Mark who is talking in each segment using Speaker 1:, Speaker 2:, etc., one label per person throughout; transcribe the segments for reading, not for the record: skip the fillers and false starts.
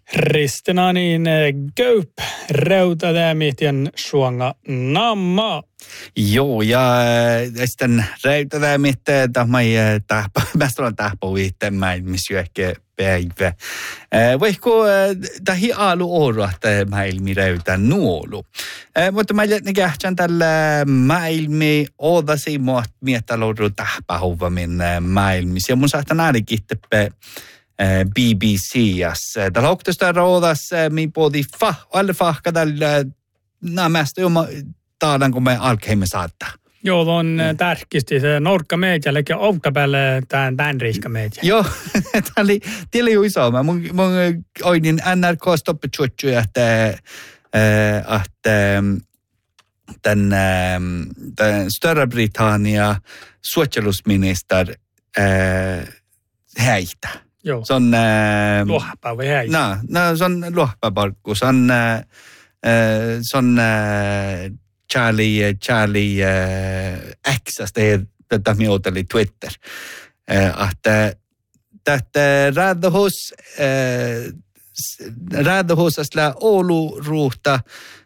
Speaker 1: Ristina niin Gaup rautadämitien suonga namma.
Speaker 2: Joo, ja sitten rautadämit mästä on tähpoviittemään, missä ehkä päivä. Voiko tähi alu orata maailmi rautan nuolu? Mutta meillä kähtään tällä maailmi odasi mietaloudun tähpähuvamin maailmissa. Ja mun saattaa ainakin BBC:s. Tällä oktosta roodas min podi alle fahka tällä nämästä joma taadan kun me alkeimme saattaa.
Speaker 1: Joo, on tärkeästi se norkka meitä, eli outa päälle tämän riiska meitä.
Speaker 2: Joo, tämä oli jo iso. Mun oinin NRK stoppetjuotju, että den Större-Britannia suojelusminister häitä.
Speaker 1: Joo.
Speaker 2: Se on
Speaker 1: luohpa vai häitä?
Speaker 2: No, se on luohpaparkku. Se on Charlie X:stä tätä mioteli Twitter. Että Rädhosasla Oulu ruuhta,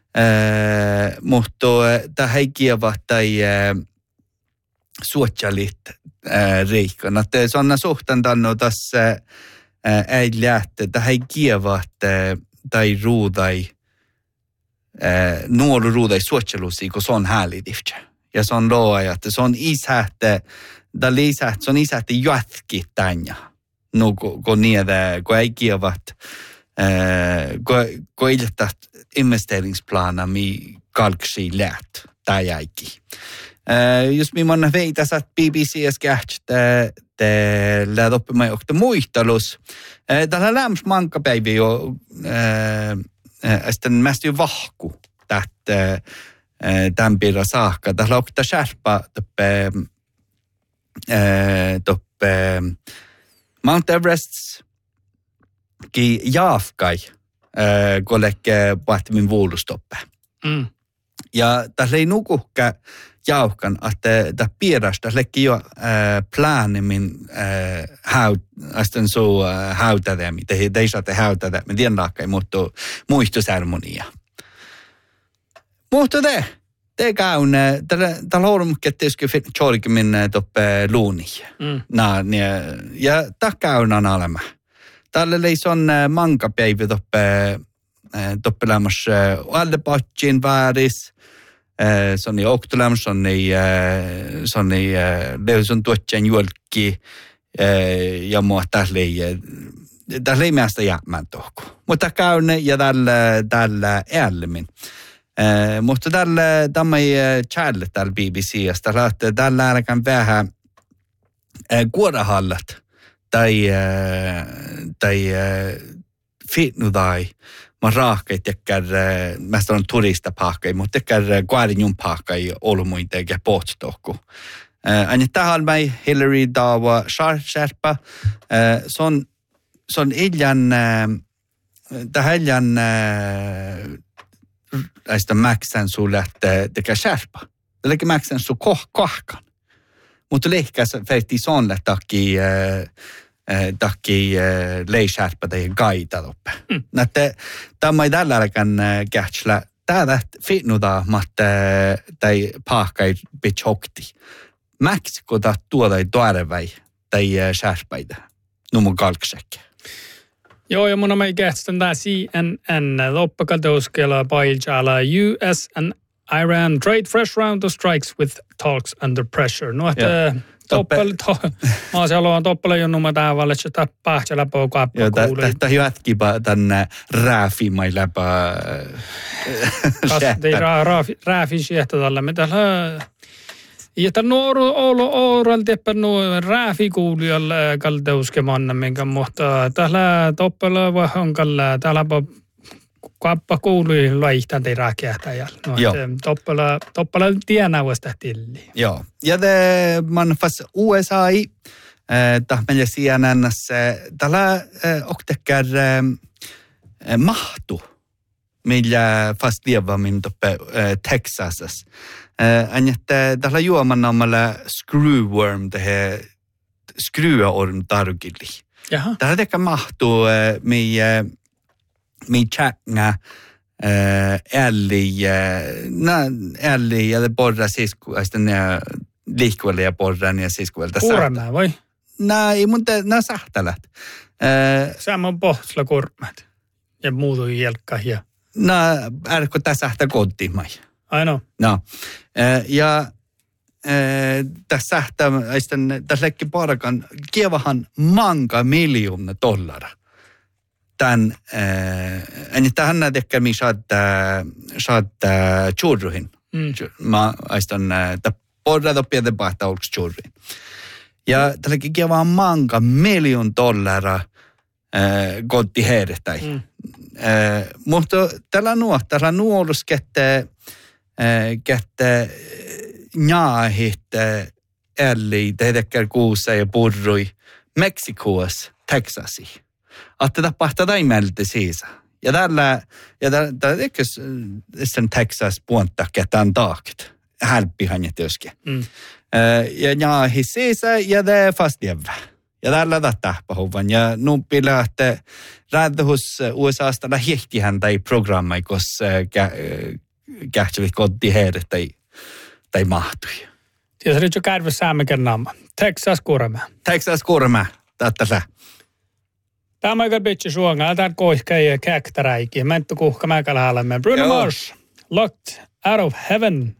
Speaker 2: mutta tämä ei kieva tai suotjalit riikkana. Se on suhtan tannu tässä ei lähtee, tämä ei kieva tai ruudai nuoru ruudai suotjalusi, kun se on häälidiftä. Ja se on loa, että se on isähte, se on isähte jätki tänne. No, kun niitä, kun ei kievat, kun ilta investeringsplana, mi kalksi läht, tai jäikki. Jos minä veitäs, että BBC:s kähtää, te läht oppimaan johtaa muistelus. Tällä lämps mankapäivä jo, sitten mästä jo vahku, että tämän piirra saakka. Tällä okta särpa, Mount Everests ki jaafkai kollekke pahtimin vuolustoppe. Ja tässä ei nukuhkä jauhkan, että tämä piirasta lekki jo pläänimin hautademi. Te ei saatte hautademi, tien laakkai muistosermonia. Mutta te käyn, tällä on kettiskö tjorkimin toppe luuni. Ja tämä käyn on alema. Tällä on mankapäivä toppe lämmäs aldepatsin vääris. Se on oktolämmäs, se on leusun tuotsen julkki. Ja mua tässä ei mielestä jäämään tohku. Mutta käyn ja tällä älmin. Mutta tämä ei tjälle täällä BBC:stä. Tällä ainakaan vähän kuorahallat tai fitnudai. Mä raakkeit tekkär, mästä on turistapahkai, mutta tekkär kuarinjun pahkai olumuin tekee pohttohku. Aina tähän mai Hillary Dawa Sharpa. Se on iljan näistä mäksän sulle, että tekee särpa. Eli mäksän su kohkan. Mutta lehkäs färti sonle takki leisärpa tai gaita toppe. Tämä ei tällä alkan kähtsillä. Tämä fitnuda matta tai pahkai bitchokti. Mäks kun tuoda tuoreväi tai särpäitä. Numun kalksekke.
Speaker 1: Joo, ja mun on kähtän tää CNN loppakatouskella paijalla US and Iran trade fresh round of strikes with talks under pressure. No, että mä haluan toppele jonnuma tähän valle, että pahtsella puu kaappa kuului.
Speaker 2: Joo, tämä jätkipä tänne rääfimai läpä.
Speaker 1: Rääfin siehtä tällä. Me täällä. Ja tämän ooralla teppän rääfikuulijalla kalteuskemana, minkä mutta täällä toppella on kalla, täällä kappa kuului laihtaa teidän kähtäjällä. Toppella tienausta tilli.
Speaker 2: Joo. Ja man fast USAi, tahmelle CNN:ssä, täällä oktekkär mahtu, millä fast lievammin toppe Texasas. Että täällä juoman omalla screwworm, tähän skruaorm tarkilli. Täällä tekee mahtuu, mi tjänga älli ja det borra siskuista ne liikkuvalle ja borran ja siskuvalta.
Speaker 1: Kurmää vai?
Speaker 2: Ei mun nää sähtälät.
Speaker 1: Saman pohtsla kurmat ja muutu jelkka ja.
Speaker 2: Ärkö tässä sähtä kotimai.
Speaker 1: Aino.
Speaker 2: No. Ja tässä sähtä tässä lekki parakan kievahan manka miljoona dollara. Tän tähän nähdään mi saada churruhin. Mä aistan porrata pientä pahtaa olks churruhin. Ja tälläkin kievaa manka miljoona dollara kotti heidättäi. Mutta tällä nuolus kette njaahit älli tehdäkään kuussa ja purrui Meksikoos Texasi. Että tapahtaa taimelti siis. Ja tällä ehkä sen Texas puolta ketään taakit. Hälppihan ja työsken. Ja njaahit siis ja det fast jävä. Ja tällä tahpahuvan. Ja nuppi lähtee räädhus USAsta lähtihän tai programmai, koska kähtsivät kotiin heidät tai mahtui.
Speaker 1: Ja se nyt jo kärvä säämikän naama. Texas kurma.
Speaker 2: Texas kurma. Tätä.
Speaker 1: Tämä on aika bitsi suonga. Tämä kohka ja käktäräikin. Mä en kuhka mäkällä haalemme. Bruno Mars. Locked out of heaven.